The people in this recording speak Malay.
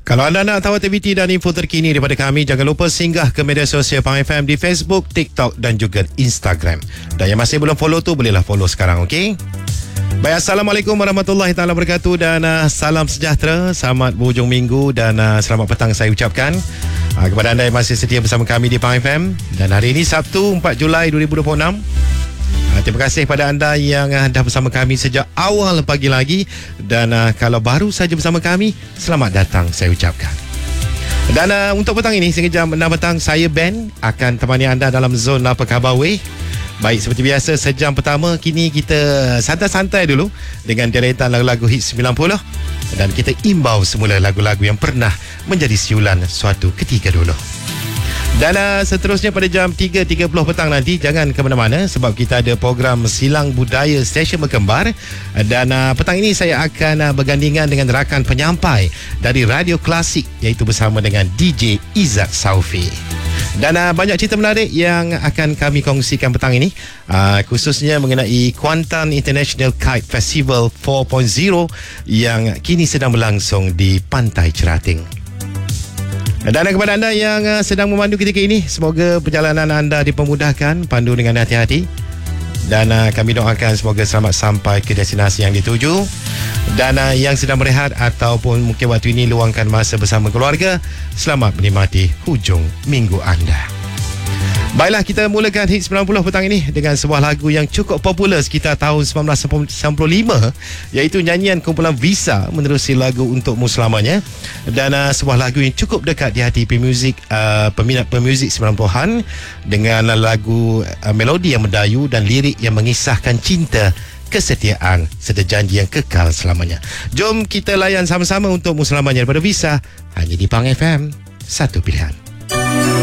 Kalau anda nak tahu aktiviti dan info terkini daripada kami, jangan lupa singgah ke media sosial Pang FM di Facebook, TikTok dan juga Instagram. Dan yang masih belum follow tu, bolehlah follow sekarang, okey? Baik, Assalamualaikum warahmatullahi taala wabarakatuh dan salam sejahtera, selamat berhujung minggu dan selamat petang saya ucapkan kepada anda yang masih setia bersama kami di Pang FM. Dan hari ini Sabtu 4 Julai 2026. Terima kasih kepada anda yang dah bersama kami sejak awal pagi lagi. Dan kalau baru saja bersama kami, selamat datang saya ucapkan. Dan untuk petang ini, sehingga jam 6 petang, saya Ben akan temani anda dalam zon Apa Khabar Weh. Baik, seperti biasa, sejam pertama kini kita santai-santai dulu dengan deretan lagu-lagu hits 90. Dan kita imbau semula lagu-lagu yang pernah menjadi siulan suatu ketika dulu. Dan seterusnya pada jam 3.30 petang nanti, jangan ke mana-mana sebab kita ada program Silang Budaya Stesen Berkembar. Dan petang ini saya akan bergandingan dengan rakan penyampai dari Radio Klasik, iaitu bersama dengan DJ Izzat Saufi. Dan banyak cerita menarik yang akan kami kongsikan petang ini, khususnya mengenai Kuantan International Kite Festival 4.0 yang kini sedang berlangsung di Pantai Cerating. Dan kepada anda yang sedang memandu ketika ini, semoga perjalanan anda dipermudahkan, pandu dengan hati-hati. Dan kami doakan semoga selamat sampai ke destinasi yang dituju. Dan yang sedang berehat ataupun mungkin waktu ini luangkan masa bersama keluarga, selamat menikmati hujung minggu anda. Baiklah, kita mulakan hits 90 petang ini dengan sebuah lagu yang cukup popular sekitar tahun 1995, iaitu nyanyian kumpulan Visa menerusi lagu Untukmu Selamanya. Dan sebuah lagu yang cukup dekat di hati peminat pemuzik 90-an dengan lagu melodi yang mendayu dan lirik yang mengisahkan cinta, kesetiaan serta janji yang kekal selamanya. Jom kita layan sama-sama Untukmu Selamanya daripada Visa, hanya di Pang FM, satu pilihan.